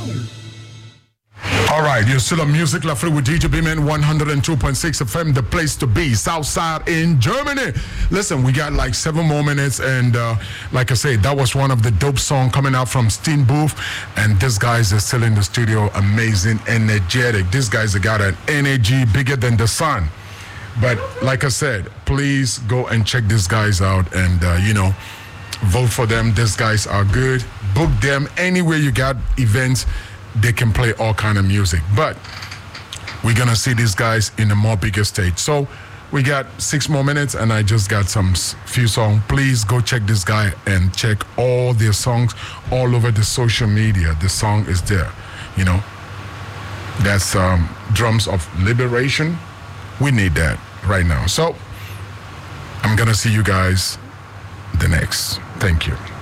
All right, you're still on Music La Free with DJ B-Man, 102.6 FM, the place to be, Southside in Germany. Listen, we got like 7 more minutes, and like I said, that was one of the dope songs coming out from Steen Booth, and these guys are still in the studio, amazing, energetic. These guys have got an energy bigger than the sun. But like I said, please go and check these guys out and, vote for them. These guys are good. Book them anywhere you got events. They can play all kind of music, but we're gonna see these guys in a more bigger stage. So we got 6 more minutes, and I just got some few songs. Please go check this guy and check all their songs all over the social media. The song is there, That's Drums of Liberation. We need that right now. So I'm gonna see you guys the next. Thank you.